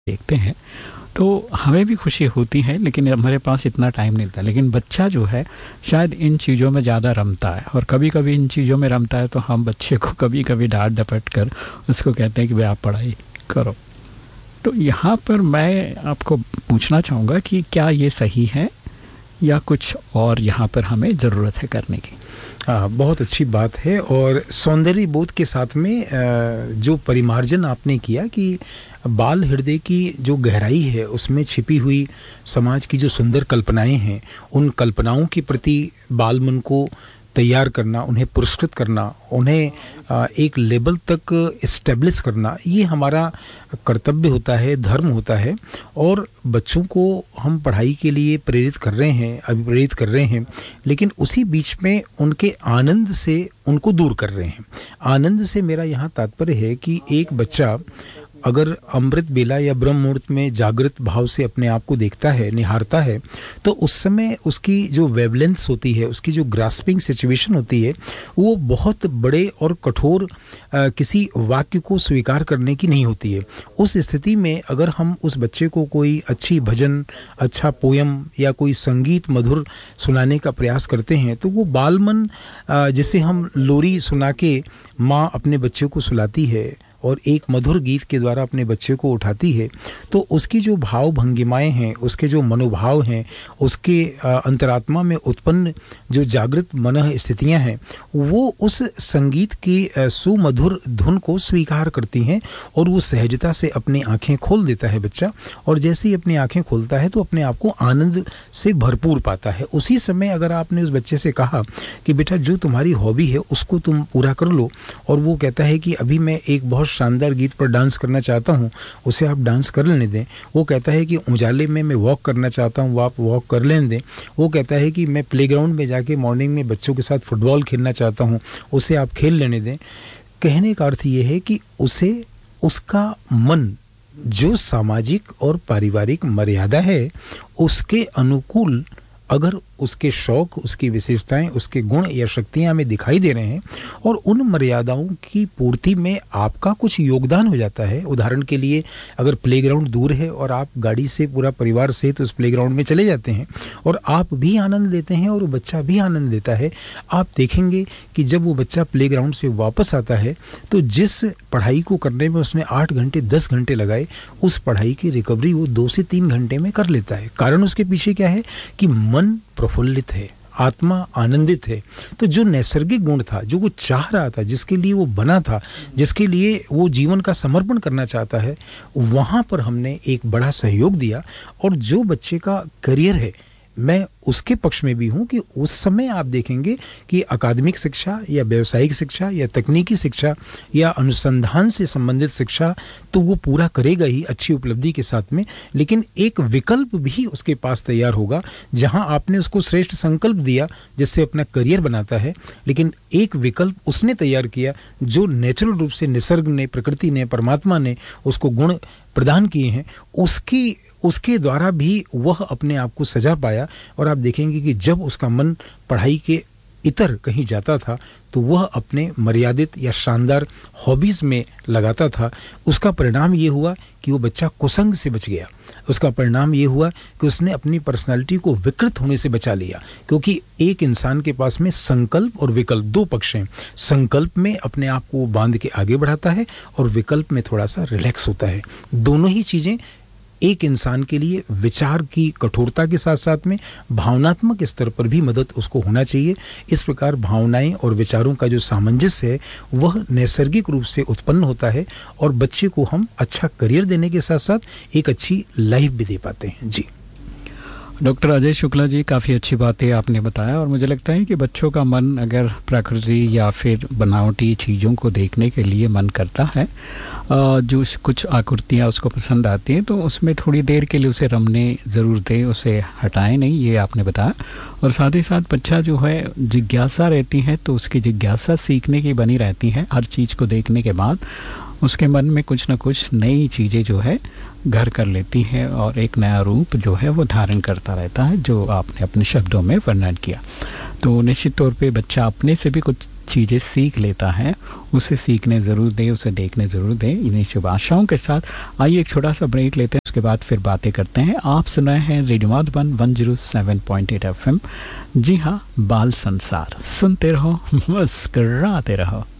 देखते हैं तो हमें भी खुशी होती है, लेकिन हमारे पास इतना टाइम नहीं था। लेकिन बच्चा जो है शायद इन चीज़ों में ज़्यादा रमता है, और कभी कभी इन चीज़ों में रमता है तो हम बच्चे को कभी कभी डांट डपट कर उसको कहते हैं कि भाई आप पढ़ाई करो। तो यहाँ पर मैं आपको पूछना चाहूँगा कि क्या ये सही है या कुछ और यहाँ पर हमें ज़रूरत है करने की? बहुत अच्छी बात है, और सौंदर्य बोध के साथ में जो परिमार्जन आपने किया कि बाल हृदय की जो गहराई है उसमें छिपी हुई समाज की जो सुंदर कल्पनाएं हैं, उन कल्पनाओं के प्रति बाल मन को तैयार करना, उन्हें पुरस्कृत करना, उन्हें एक लेवल तक इस्टेब्लिश करना, ये हमारा कर्तव्य होता है, धर्म होता है। और बच्चों को हम पढ़ाई के लिए प्रेरित कर रहे हैं, अभिप्रेरित कर रहे हैं, लेकिन उसी बीच में उनके आनंद से उनको दूर कर रहे हैं। आनंद से मेरा यहाँ तात्पर्य है कि एक बच्चा अगर अमृत बेला या ब्रह्म मुहूर्त में जागृत भाव से अपने आप को देखता है, निहारता है, तो उस समय उसकी जो वेवलेंथ होती है, उसकी जो ग्रास्पिंग सिचुएशन होती है, वो बहुत बड़े और कठोर किसी वाक्य को स्वीकार करने की नहीं होती है। उस स्थिति में अगर हम उस बच्चे को कोई अच्छी भजन, अच्छा पोयम या कोई संगीत मधुर सुनाने का प्रयास करते हैं, तो वो बालमन जिसे हम लोरी सुना के माँ अपने बच्चे को सुलाती है और एक मधुर गीत के द्वारा अपने बच्चे को उठाती है, तो उसकी जो भाव भंगिमाएं हैं, उसके जो मनोभाव हैं, उसके अंतरात्मा में उत्पन्न जो जागृत मनः स्थितियां हैं, वो उस संगीत की सुमधुर धुन को स्वीकार करती हैं, और वो सहजता से अपनी आंखें खोल देता है बच्चा। और जैसे ही अपनी आंखें खोलता है तो अपने आप को आनंद से भरपूर पाता है। उसी समय अगर आपने उस बच्चे से कहा कि बेटा जो तुम्हारी हॉबी है उसको तुम पूरा कर लो, और वो कहता है कि अभी मैं एक बहुत शानदार गीत पर डांस करना चाहता हूँ, उसे आप डांस कर लेने दें। वो कहता है कि उजाले में मैं वॉक करना चाहता हूँ, वो आप वॉक कर लेने दें। वो कहता है कि मैं प्लेग्राउंड में जाके मॉर्निंग में बच्चों के साथ फुटबॉल खेलना चाहता हूँ, उसे आप खेल लेने दें। कहने का अर्थ ये है कि उसे उसका मन जो सामाजिक और पारिवारिक मर्यादा है उसके अनुकूल अगर उसके शौक, उसकी विशेषताएं, उसके गुण या शक्तियां हमें दिखाई दे रहे हैं, और उन मर्यादाओं की पूर्ति में आपका कुछ योगदान हो जाता है। उदाहरण के लिए अगर प्लेग्राउंड दूर है और आप गाड़ी से पूरा परिवार सहित उस प्लेग्राउंड में चले जाते हैं और आप भी आनंद लेते हैं और वो बच्चा भी आनंद लेता है, आप देखेंगे कि जब वो बच्चा प्लेग्राउंड से वापस आता है तो जिस पढ़ाई को करने में उसने 8 घंटे 10 घंटे लगाए, उस पढ़ाई की रिकवरी वो 2 से 3 घंटे में कर लेता है। कारण उसके पीछे क्या है कि मन प्रफुल्लित है, आत्मा आनंदित है। तो जो नैसर्गिक गुण था, जो वो चाह रहा था, जिसके लिए वो बना था, जिसके लिए वो जीवन का समर्पण करना चाहता है, वहाँ पर हमने एक बड़ा सहयोग दिया। और जो बच्चे का करियर है, मैं उसके पक्ष में भी हूँ कि उस समय आप देखेंगे कि अकादमिक शिक्षा या व्यावसायिक शिक्षा या तकनीकी शिक्षा या अनुसंधान से संबंधित शिक्षा तो वो पूरा करेगा ही अच्छी उपलब्धि के साथ में, लेकिन एक विकल्प भी उसके पास तैयार होगा जहां आपने उसको श्रेष्ठ संकल्प दिया जिससे अपना करियर बनाता है, लेकिन एक विकल्प उसने तैयार किया जो नेचुरल रूप से निसर्ग ने, प्रकृति ने, परमात्मा ने उसको गुण प्रदान किए हैं, उसके द्वारा भी वह अपने आप को सजा पाया। और आप देखेंगे कि जब उसका मन पढ़ाई के इतर कहीं जाता था तो वह अपने मर्यादित या शानदार हॉबीज में लगाता था। उसका परिणाम ये हुआ कि वो बच्चा कुसंग से बच गया। उसका परिणाम ये हुआ कि उसने अपनी पर्सनालिटी को विकृत होने से बचा लिया, क्योंकि एक इंसान के पास में संकल्प और विकल्प 2 पक्ष हैं। संकल्प में अपने आप को बांध के आगे बढ़ाता है और विकल्प में थोड़ा सा रिलैक्स होता है। दोनों ही चीजें एक इंसान के लिए विचार की कठोरता के साथ साथ में भावनात्मक स्तर पर भी मदद उसको होना चाहिए। इस प्रकार भावनाएं और विचारों का जो सामंजस्य है वह नैसर्गिक रूप से उत्पन्न होता है, और बच्चे को हम अच्छा करियर देने के साथ साथ एक अच्छी लाइफ भी दे पाते हैं। जी डॉक्टर अजय शुक्ला जी, काफ़ी अच्छी बातें आपने बताया, और मुझे लगता है कि बच्चों का मन अगर प्रकृति या फिर बनावटी चीज़ों को देखने के लिए मन करता है, जो कुछ आकृतियाँ उसको पसंद आती हैं, तो उसमें थोड़ी देर के लिए उसे रमने ज़रूर दें, उसे हटाएं नहीं, ये आपने बताया। और साथ ही साथ बच्चा जो है जिज्ञासा रहती है तो उसकी जिज्ञासा सीखने की बनी रहती है। हर चीज़ को देखने के बाद उसके मन में कुछ ना कुछ नई चीज़ें जो है घर कर लेती है और एक नया रूप जो है वो धारण करता रहता है, जो आपने अपने शब्दों में वर्णन किया। तो निश्चित तौर पे बच्चा अपने से भी कुछ चीज़ें सीख लेता है उसे सीखने ज़रूर दें, उसे देखने ज़रूर दें। इन्हीं शुभ आशाओं के साथ आइए एक छोटा सा ब्रेक लेते हैं, उसके बाद फिर बातें करते हैं। आप सुन रहे हैं रेडियो मधुबन 107.8 FM। जी हाँ, बाल संसार सुनते रहो, मुस्कराते रहो।